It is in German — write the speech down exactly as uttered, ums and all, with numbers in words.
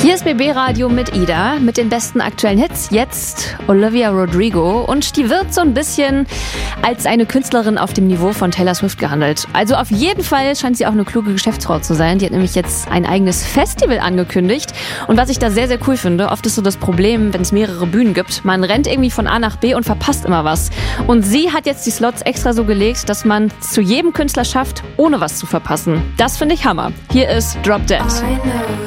Hier ist B B Radio mit Ida, mit den besten aktuellen Hits. Jetzt Olivia Rodrigo, und die wird so ein bisschen als eine Künstlerin auf dem Niveau von Taylor Swift gehandelt. Also auf jeden Fall scheint sie auch eine kluge Geschäftsfrau zu sein. Die hat nämlich jetzt ein eigenes Festival angekündigt. Und was ich da sehr, sehr cool finde, oft ist so das Problem, wenn es mehrere Bühnen gibt, man rennt irgendwie von A nach B und verpasst immer was. Und sie hat jetzt die Slots extra so gelegt, dass man es zu jedem Künstler schafft, ohne was zu verpassen. Das finde ich Hammer. Hier ist Drop Dead.